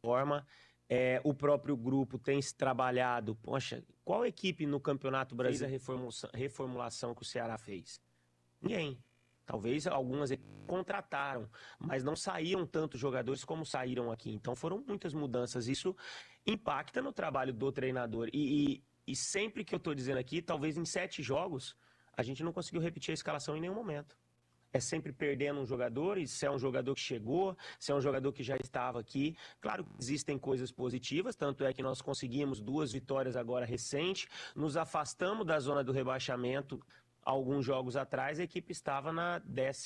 forma. O próprio grupo tem se trabalhado. Poxa, qual equipe no Campeonato Brasileiro fez a reformulação que o Ceará fez? Ninguém. Talvez algumas contrataram, mas não saíam tantos jogadores como saíram aqui. Então foram muitas mudanças. Isso impacta no trabalho do treinador. E sempre que eu estou dizendo aqui, talvez em 7 jogos, a gente não conseguiu repetir a escalação em nenhum momento. É sempre perdendo um jogador, e se é um jogador que chegou, se é um jogador que já estava aqui. Claro que existem coisas positivas, tanto é que nós conseguimos 2 vitórias agora recentes, nos afastamos da zona do rebaixamento alguns jogos atrás, a equipe estava na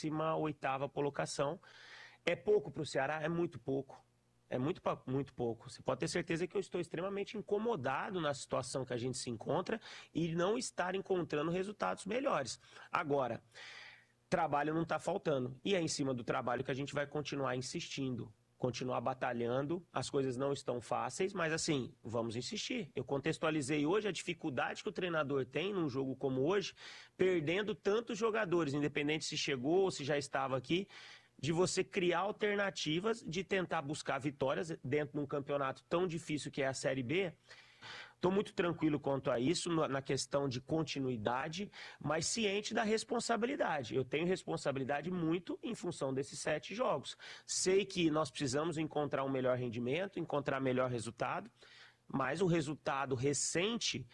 18ª colocação. É pouco para o Ceará? É muito pouco. É muito pouco. Você pode ter certeza que eu estou extremamente incomodado na situação que a gente se encontra e não estar encontrando resultados melhores. Agora, trabalho não está faltando. E é em cima do trabalho que a gente vai continuar insistindo, continuar batalhando. As coisas não estão fáceis, mas assim, vamos insistir. Eu contextualizei hoje a dificuldade que o treinador tem num jogo como hoje, perdendo tantos jogadores, independente se chegou ou se já estava aqui, de você criar alternativas, de tentar buscar vitórias dentro de um campeonato tão difícil que é a Série B. Estou muito tranquilo quanto a isso, na questão de continuidade, mas ciente da responsabilidade. Eu tenho responsabilidade muito em função desses 7 jogos. Sei que nós precisamos encontrar um melhor rendimento, encontrar melhor resultado, mas o resultado recente,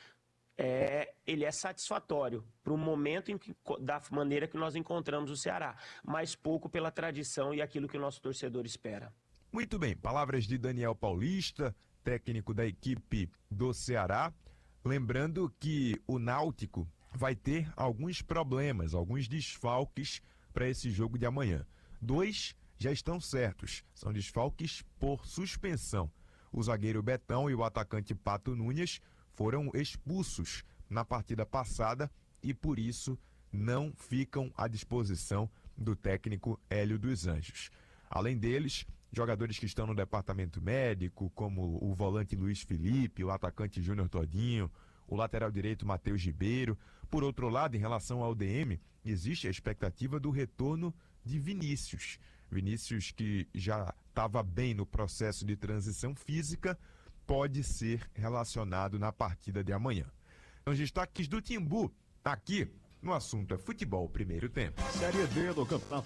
ele é satisfatório para o momento da maneira que nós encontramos o Ceará, mas pouco pela tradição e aquilo que o nosso torcedor espera. Muito bem, palavras de Daniel Paulista, técnico da equipe do Ceará. Lembrando que o Náutico vai ter alguns problemas, alguns desfalques para esse jogo de amanhã. 2 já estão certos, são desfalques por suspensão. O zagueiro Betão e o atacante Pato Nunes foram expulsos na partida passada e por isso não ficam à disposição do técnico Hélio dos Anjos. Além deles, jogadores que estão no departamento médico, como o volante Luiz Felipe, o atacante Júnior Todinho, o lateral direito Matheus Ribeiro. Por outro lado, em relação ao DM, existe a expectativa do retorno de Vinícius. Vinícius, que já estava bem no processo de transição física, pode ser relacionado na partida de amanhã. Os destaques do Timbu, aqui no assunto é futebol primeiro tempo. Série D do Campeonato